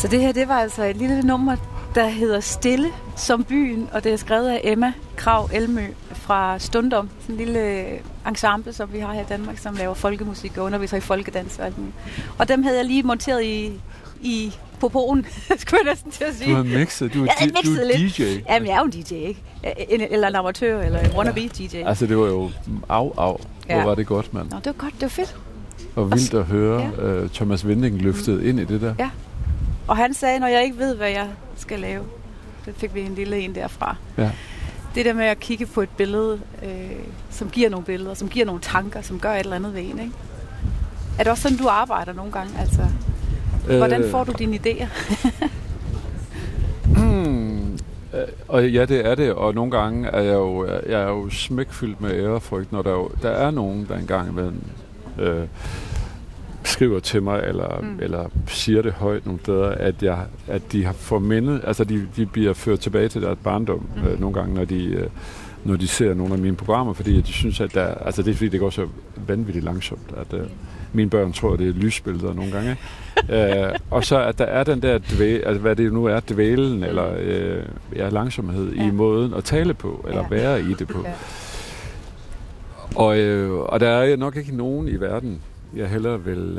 Så det her, det var altså et lille nummer, der hedder Stille som byen, og det er skrevet af Emma Krag Elmø fra Stundom, sådan en lille ensemble, som vi har her i Danmark, som laver folkemusik og underviser i folkedans og alt muligt. Og dem havde jeg lige monteret i popoen, skulle jeg næsten til at sige. Du har mixet, du er DJ. Jamen, jeg er jo en DJ, ikke? Eller en amatør, eller en wannabe-DJ. Altså, det var jo Hvor var det godt, mand. Nå, det var godt, det var fedt. Og vildt at høre Thomas Winding løftet ind i det der. Ja, og han sagde, når jeg ikke ved, hvad jeg skal lave, det fik vi en lille en derfra. Ja. Det der med at kigge på et billede, som giver nogle billeder, som giver nogle tanker, som gør et eller andet ved en, ikke? Er det også sådan, du arbejder nogle gange? Altså, hvordan får du dine idéer? Og ja, det er det, og nogle gange er jeg er jo smækfyldt med ærefrygt, når der er nogen, der engang imellem skriver til mig, eller siger det højt nogle steder, at de har formindet, altså de bliver ført tilbage til deres barndom nogle gange, når de ser nogle af mine programmer, fordi de synes, at det er fordi, det går så vanvittigt langsomt, at mine børn tror, at det er lysbilleder nogle gange. Og så at der er den der hvad det nu er, dvælen, eller langsomhed i måden at tale på, eller være i det på. Og der er nok ikke nogen i verden, jeg hellere vil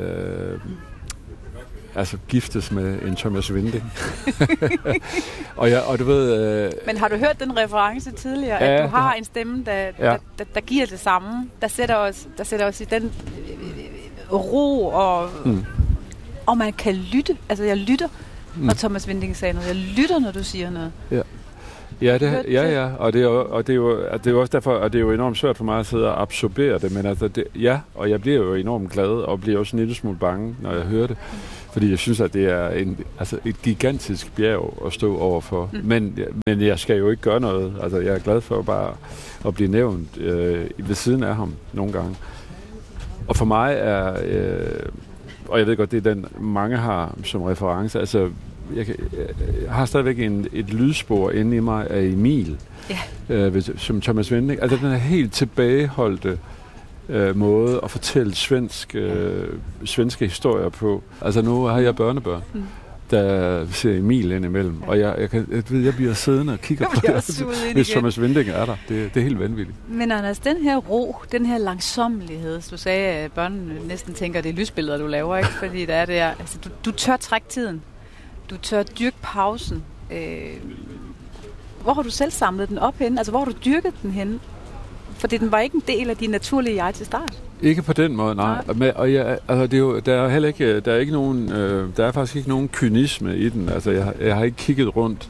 giftes med en Thomas Winding. og du ved... Men har du hørt den reference tidligere, at du har en stemme, der giver det samme, der sætter os i den ro, og man kan lytte. Altså, jeg lytter, når Thomas Winding sagde noget. Jeg lytter, når du siger noget. Ja. Ja, og det er jo også derfor, og det er jo enormt svært for mig at sidde og absorbere det, men altså og jeg bliver jo enormt glad, og bliver også en lille smule bange, når jeg hører det, fordi jeg synes, at det er et gigantisk bjerg at stå overfor, men jeg skal jo ikke gøre noget, altså jeg er glad for bare at blive nævnt ved siden af ham nogle gange, og for mig er, og jeg ved godt, det er den mange har som reference, altså jeg har stadigvæk et lydspor inde i mig af Emil, som Thomas Winding. Altså den er helt tilbageholdte måde at fortælle svenske historier på. Altså nu har jeg børnebørn, der ser Emil ind imellem, og jeg bliver siddende og kigger på det, hvis Thomas Winding er der. Det er helt vanvittigt. Men Anders, den her ro, den her langsommelighed, du sagde, at børnene næsten tænker, at det er lysbilleder, du laver, ikke? Fordi der er det her, altså, du tør trække tiden. Du tør dyrke pausen. Hvor har du selv samlet den op henne? Altså, hvor har du dyrket den henne? Fordi den var ikke en del af din naturlige jeg til start. Ikke på den måde, nej. Og det er jo, der er faktisk ikke nogen kynisme i den. Altså, jeg har ikke kigget rundt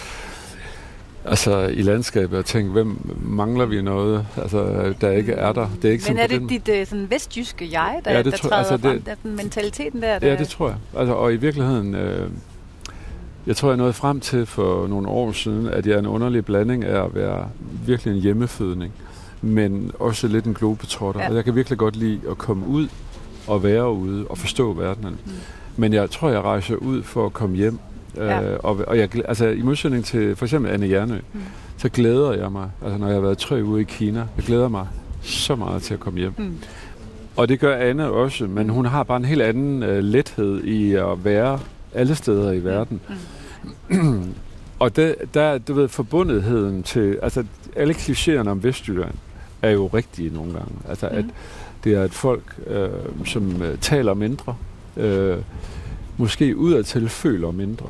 i landskabet og tænkt, hvem mangler vi noget, altså, der ikke er der. Det er ikke. Men er det dit sådan vestjyske jeg, der træder frem? Den mentaliteten der? Ja, det tror jeg. Altså, og i virkeligheden... Jeg tror, jeg nåede frem til for nogle år siden, at jeg er en underlig blanding af at være virkelig en hjemmefødning, men også lidt en globetrotter. Ja. Og jeg kan virkelig godt lide at komme ud og være ude og forstå verdenen. Men jeg tror, jeg rejser ud for at komme hjem. Og jeg, altså, i modsætning til for eksempel Anne Hjernø, så glæder jeg mig, altså når jeg har været 3 uger i Kina, jeg glæder mig så meget til at komme hjem. Og det gør Anne også, men hun har bare en helt anden lethed i at være alle steder i verden. Og der, du ved, forbundetheden til, altså alle klichéerne om Vestjylland er jo rigtige nogle gange. Altså at det er et folk, som taler mindre, måske udadtil føler mindre,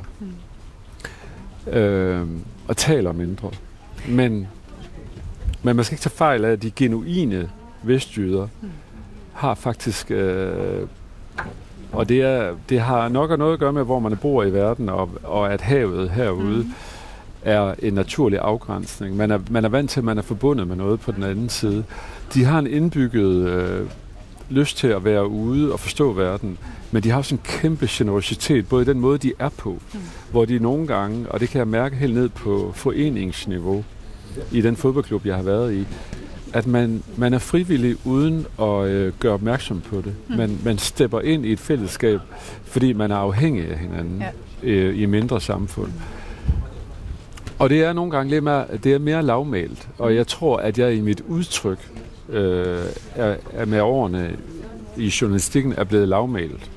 og taler mindre. Men man skal ikke tage fejl af, at de genuine vestjyder har faktisk... Og det har nok noget at gøre med, hvor man bor i verden, og at havet herude er en naturlig afgrænsning. Man er vant til, at man er forbundet med noget på den anden side. De har en indbygget lyst til at være ude og forstå verden, men de har også en kæmpe generositet, både i den måde, de er på, hvor de nogle gange, og det kan jeg mærke helt ned på foreningsniveau, i den fodboldklub, jeg har været i, at man er frivillig uden at gøre opmærksom på det. Man stepper ind i et fællesskab, fordi man er afhængig af hinanden i mindre samfund. Og det er nogle gange lidt mere lavmælt, og jeg tror, at jeg i mit udtryk er med årene i journalistikken er blevet lavmælt.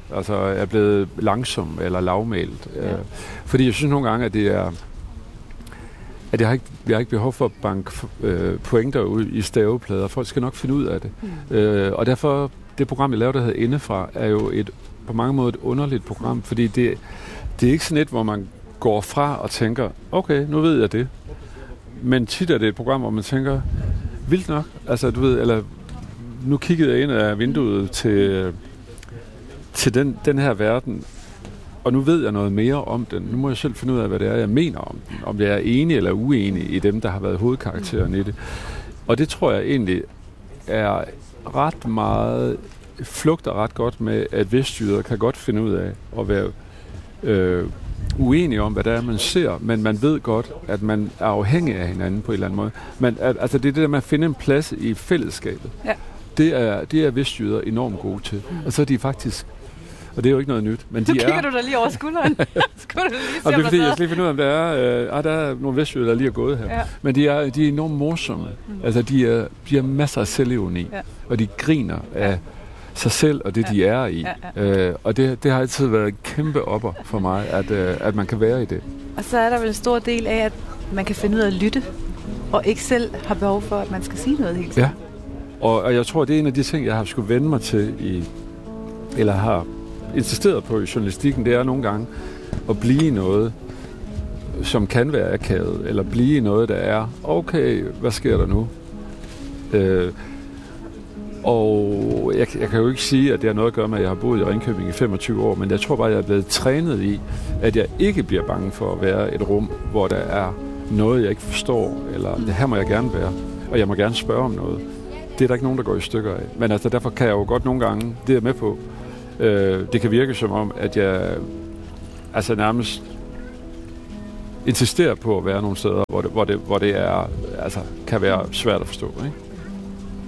Altså er blevet langsom eller lavmælt. Fordi jeg synes nogle gange, at det er... at jeg har ikke behov for at banke pointer ud i staveplader. Folk skal nok finde ud af det. Og derfor, det program, jeg lavede, der hedder Indefra, er jo på mange måder et underligt program, fordi det er ikke sådan et, hvor man går fra og tænker, okay, nu ved jeg det. Men tit er det et program, hvor man tænker, vildt nok, altså du ved, eller nu kiggede jeg ind af vinduet til den her verden, og nu ved jeg noget mere om den. Nu må jeg selv finde ud af, hvad det er, jeg mener om den. Om jeg er enig eller uenig i dem, der har været hovedkarakteren i det. Og det tror jeg egentlig er ret meget, flugter ret godt med, at vestjyder kan godt finde ud af at være uenige om, hvad det er, man ser, men man ved godt, at man er afhængig af hinanden på en eller anden måde. Men altså det er det der med at finde en plads i fællesskabet. Ja. Det er vestjyder enormt gode til. Og så er de faktisk, og det er jo ikke noget nyt, men kigger du da lige over skulderen. Skulle du lige se, og det er fordi, jeg skal lige finde ud af, om der er nogle vestjyder, der lige er gået her. Ja. Men de er enormt morsomme. Altså de har masser af selvironi, og de griner af sig selv og det, de er i. Og det har altid været en kæmpe opper for mig, at man kan være i det. Og så er der vel en stor del af, at man kan finde ud af at lytte, og ikke selv har behov for, at man skal sige noget hele tiden. Ja, og jeg tror, det er en af de ting, jeg har skulle vende mig til eller har insisteret på i journalistikken, det er nogle gange at blive noget, som kan være akavet, eller blive noget, der er, okay, hvad sker der nu? Og jeg kan jo ikke sige, at det har noget at gøre med, at jeg har boet i Ringkøbing i 25 år, men jeg tror bare, at jeg er blevet trænet i, at jeg ikke bliver bange for at være et rum, hvor der er noget, jeg ikke forstår, eller det her må jeg gerne være, og jeg må gerne spørge om noget. Det er der ikke nogen, der går i stykker af. Men altså, derfor kan jeg jo godt nogle gange, det er jeg med på, det kan virke som om, at jeg altså nærmest insisterer på at være nogle steder, hvor det er, altså, kan være svært at forstå, ikke?